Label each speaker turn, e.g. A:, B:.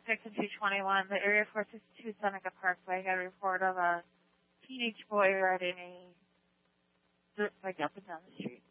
A: 206 and 221, the area 462 Seneca Parkway got a report of a teenage boy riding a dirt bike up and down the street.